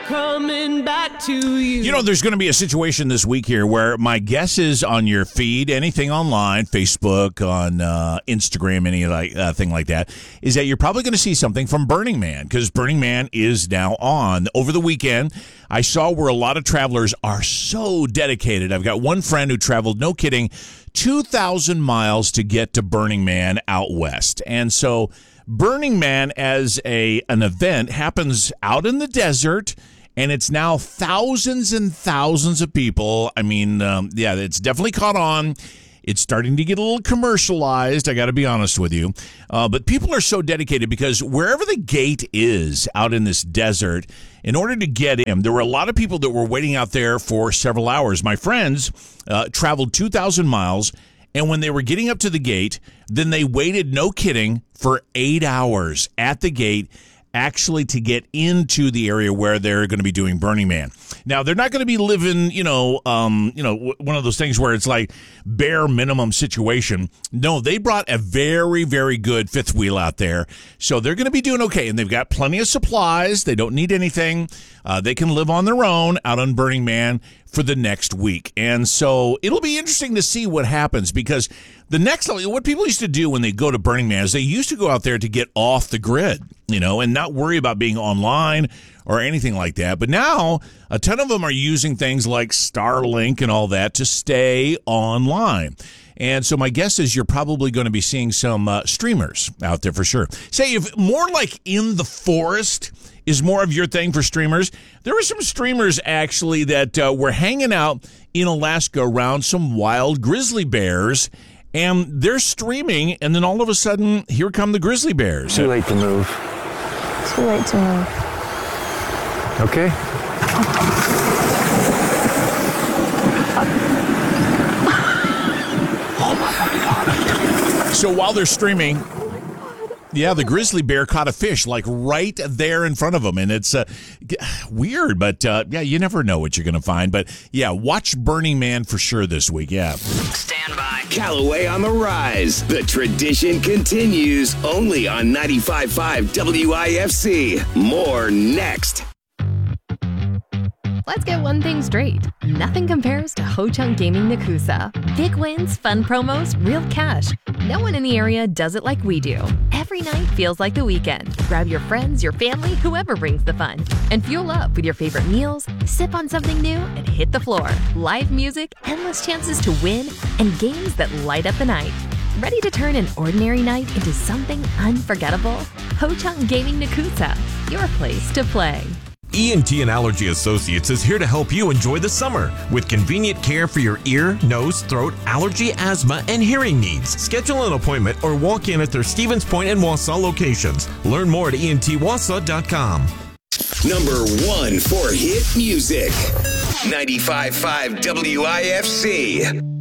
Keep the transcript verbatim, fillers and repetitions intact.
coming back to you. You know, there's going to be a situation this week here where my guess is on your feed, anything online, Facebook, on uh, Instagram, any like uh, thing like that, is that you're probably going to see something from Burning Man, because Burning Man is now on. Over the weekend, I saw where a lot of travelers are so dedicated. I've got one friend who traveled, no kidding, two thousand miles to get to Burning Man out west. And so Burning Man as a an event happens out in the desert, and it's now thousands and thousands of people. I mean, um, yeah, it's definitely caught on. It's starting to get a little commercialized, I got to be honest with you. Uh, but people are so dedicated because wherever the gate is out in this desert, in order to get in, there were a lot of people that were waiting out there for several hours. My friends uh, traveled two thousand miles, and when they were getting up to the gate, then they waited, no kidding, for eight hours at the gate, actually to get into the area where they're going to be doing Burning Man. Now, they're not going to be living, you know, um, you know, one of those things where it's like bare minimum situation. No, they brought a very, very good fifth wheel out there. So they're going to be doing okay. And they've got plenty of supplies. They don't need anything. Uh, they can live on their own out on Burning Man for the next week. And so it'll be interesting to see what happens, because the next, what people used to do when they go to Burning Man is they used to go out there to get off the grid, you know, and not worry about being online or anything like that. But now a ton of them are using things like Starlink and all that to stay online. And so my guess is you're probably going to be seeing some uh, streamers out there for sure. Say if more like in the forest is more of your thing for streamers, there were some streamers actually that uh, were hanging out in Alaska around some wild grizzly bears, and they're streaming, and then all of a sudden, here come the grizzly bears. Too late to move. Too late to move. Okay. So while they're streaming, yeah, the grizzly bear caught a fish like right there in front of them, and it's uh, weird, but uh, yeah, you never know what you're going to find. But yeah, watch Burning Man for sure this week. Yeah. Stand by. Callaway on the rise. The tradition continues only on ninety-five point five W I F C. More next. Let's get one thing straight. Nothing compares to Ho-Chunk Gaming Nakusa. Big wins, fun promos, real cash. No one in the area does it like we do. Every night feels like the weekend. Grab your friends, your family, whoever brings the fun. And fuel up with your favorite meals, sip on something new, and hit the floor. Live music, endless chances to win, and games that light up the night. Ready to turn an ordinary night into something unforgettable? Ho-Chunk Gaming Nakusa, your place to play. E N T and Allergy Associates is here to help you enjoy the summer with convenient care for your ear, nose, throat, allergy, asthma, and hearing needs. Schedule an appointment or walk in at their Stevens Point and Wausau locations. Learn more at E N T wausau dot com. Number one for hit music. ninety-five point five W I F C.